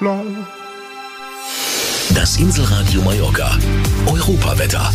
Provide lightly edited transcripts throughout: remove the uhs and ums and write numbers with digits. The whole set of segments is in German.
blau. Das Inselradio Mallorca. Europawetter.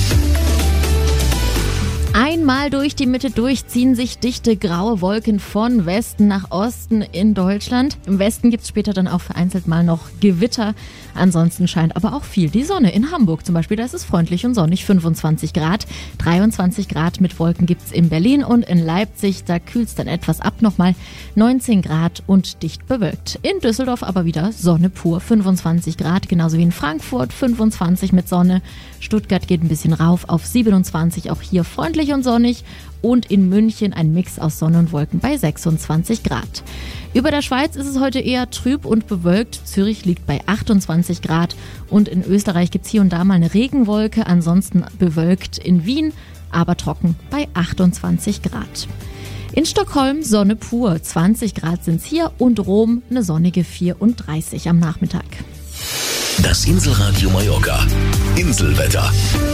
Einmal durch die Mitte durchziehen sich dichte graue Wolken von Westen nach Osten in Deutschland. Im Westen gibt es später dann auch vereinzelt mal noch Gewitter. Ansonsten scheint aber auch viel die Sonne. In Hamburg zum Beispiel, da ist es freundlich und sonnig, 25 Grad. 23 Grad mit Wolken gibt es in Berlin und in Leipzig. Da kühlt es dann etwas ab, nochmal 19 Grad und dicht bewölkt. In Düsseldorf aber wieder Sonne pur, 25 Grad, genauso wie in Frankfurt, 25 mit Sonne. Stuttgart geht ein bisschen rauf auf 27, auch hier freundlich und sonnig. Und in München ein Mix aus Sonne und Wolken bei 26 Grad. Über der Schweiz ist es heute eher trüb und bewölkt. Zürich liegt bei 28 Grad und in Österreich gibt es hier und da mal eine Regenwolke. Ansonsten bewölkt in Wien, aber trocken bei 28 Grad. In Stockholm Sonne pur, 20 Grad sind es hier und Rom eine sonnige 34 am Nachmittag. Das Inselradio Mallorca. Inselwetter.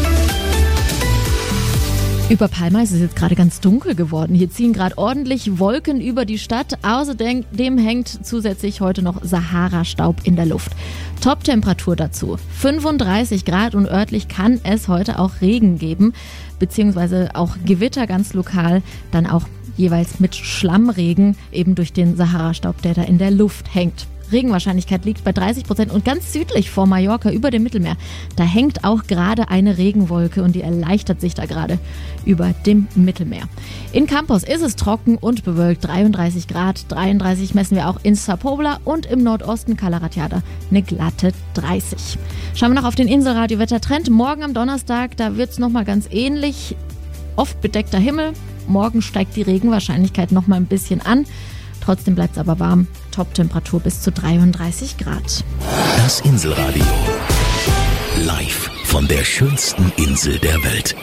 Über Palma ist es jetzt gerade ganz dunkel geworden. Hier ziehen gerade ordentlich Wolken über die Stadt. Außerdem hängt zusätzlich heute noch Sahara-Staub in der Luft. Top-Temperatur dazu 35 Grad und örtlich kann es heute auch Regen geben, beziehungsweise auch Gewitter ganz lokal, dann auch jeweils mit Schlammregen, eben durch den Sahara-Staub, der da in der Luft hängt. Regenwahrscheinlichkeit liegt bei 30% und ganz südlich vor Mallorca über dem Mittelmeer. Da hängt auch gerade eine Regenwolke und die erleichtert sich da gerade über dem Mittelmeer. In Campos ist es trocken und bewölkt, 33 Grad, 33 messen wir auch in Sa Pobla und im Nordosten Cala Ratjada eine glatte 30. Schauen wir noch auf den Inselradio-Wettertrend. Morgen am Donnerstag, da wird es nochmal ganz ähnlich. Oft bedeckter Himmel, morgen steigt die Regenwahrscheinlichkeit nochmal ein bisschen an. Trotzdem bleibt es aber warm. Top-Temperatur bis zu 33 Grad. Das Inselradio. Live von der schönsten Insel der Welt.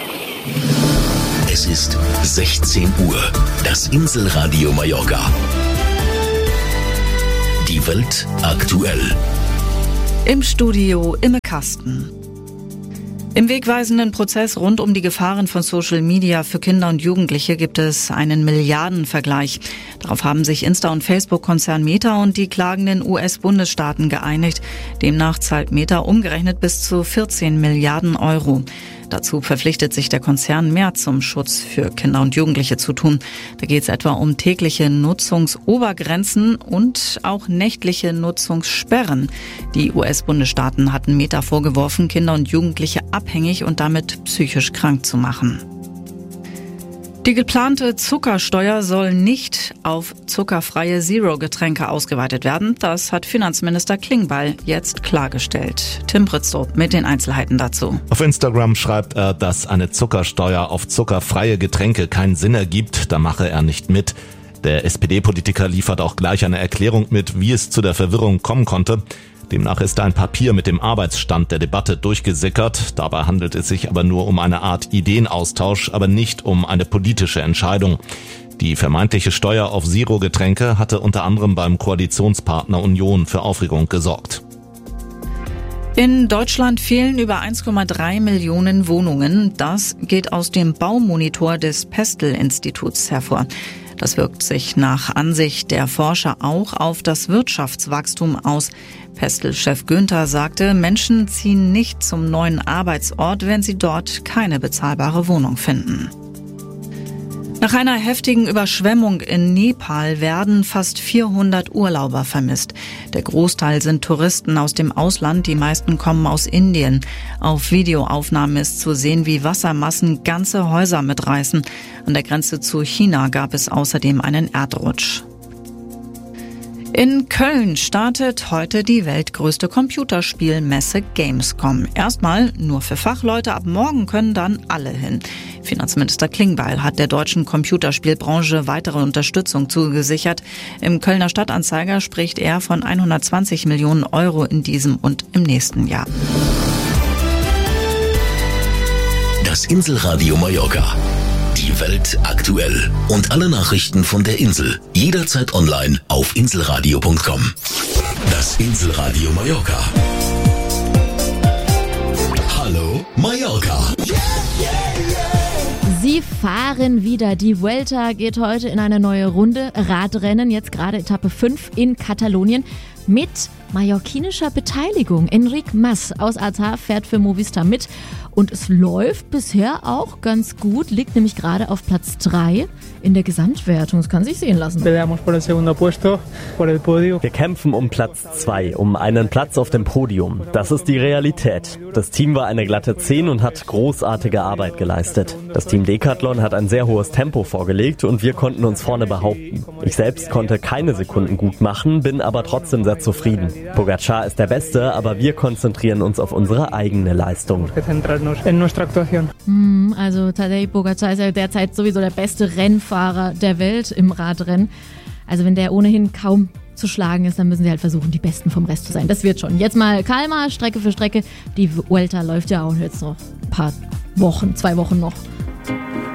Es ist 16 Uhr. Das Inselradio Mallorca. Die Welt aktuell. Im Studio Imme Kasten. Im wegweisenden Prozess rund um die Gefahren von Social Media für Kinder und Jugendliche gibt es einen Milliardenvergleich. Darauf haben sich Insta- und Facebook-Konzern Meta und die klagenden US-Bundesstaaten geeinigt. Demnach zahlt Meta umgerechnet bis zu 14 Milliarden Euro. Dazu verpflichtet sich der Konzern, mehr zum Schutz für Kinder und Jugendliche zu tun. Da geht es etwa um tägliche Nutzungsobergrenzen und auch nächtliche Nutzungssperren. Die US-Bundesstaaten hatten Meta vorgeworfen, Kinder und Jugendliche abhängig und damit psychisch krank zu machen. Die geplante Zuckersteuer soll nicht auf zuckerfreie Zero-Getränke ausgeweitet werden. Das hat Finanzminister Klingbeil jetzt klargestellt. Tim Britztrup mit den Einzelheiten dazu. Auf Instagram schreibt er, dass eine Zuckersteuer auf zuckerfreie Getränke keinen Sinn ergibt. Da mache er nicht mit. Der SPD-Politiker liefert auch gleich eine Erklärung mit, wie es zu der Verwirrung kommen konnte. Demnach ist ein Papier mit dem Arbeitsstand der Debatte durchgesickert. Dabei handelt es sich aber nur um eine Art Ideenaustausch, aber nicht um eine politische Entscheidung. Die vermeintliche Steuer auf Zero-Getränke hatte unter anderem beim Koalitionspartner Union für Aufregung gesorgt. In Deutschland fehlen über 1,3 Millionen Wohnungen. Das geht aus dem Baumonitor des Pestel-Instituts hervor. Das wirkt sich nach Ansicht der Forscher auch auf das Wirtschaftswachstum aus. Pestel-Chef Günther sagte, Menschen ziehen nicht zum neuen Arbeitsort, wenn sie dort keine bezahlbare Wohnung finden. Nach einer heftigen Überschwemmung in Nepal werden fast 400 Urlauber vermisst. Der Großteil sind Touristen aus dem Ausland, die meisten kommen aus Indien. Auf Videoaufnahmen ist zu sehen, wie Wassermassen ganze Häuser mitreißen. An der Grenze zu China gab es außerdem einen Erdrutsch. In Köln startet heute die weltgrößte Computerspielmesse Gamescom. Erstmal nur für Fachleute, ab morgen können dann alle hin. Finanzminister Klingbeil hat der deutschen Computerspielbranche weitere Unterstützung zugesichert. Im Kölner Stadtanzeiger spricht er von 120 Millionen Euro in diesem und im nächsten Jahr. Das Inselradio Mallorca. Die Welt aktuell. Und alle Nachrichten von der Insel. Jederzeit online auf inselradio.com. Das Inselradio Mallorca. Hallo Mallorca. Sie fahren wieder. Die Vuelta geht heute in eine neue Runde. Radrennen, jetzt gerade Etappe 5 in Katalonien. mit mallorquinischer Beteiligung. Enric Mas aus Artà fährt für Movistar mit und es läuft bisher auch ganz gut, liegt nämlich gerade auf Platz 3 in der Gesamtwertung. Das kann sich sehen lassen. Wir kämpfen um Platz 2, um einen Platz auf dem Podium. Das ist die Realität. Das Team war eine glatte 10 und hat großartige Arbeit geleistet. Das Team Decathlon hat ein sehr hohes Tempo vorgelegt und wir konnten uns vorne behaupten. Ich selbst konnte keine Sekunden gut machen, bin aber trotzdem sehr zufrieden. Pogačar ist der Beste, aber wir konzentrieren uns auf unsere eigene Leistung. Also Tadej Pogačar ist ja derzeit sowieso der beste Rennfahrer der Welt im Radrennen. Also wenn der ohnehin kaum zu schlagen ist, dann müssen sie halt versuchen, die Besten vom Rest zu sein. Das wird schon. Jetzt mal calmer, Strecke für Strecke. Die Vuelta läuft ja auch jetzt noch ein paar Wochen, 2 Wochen noch.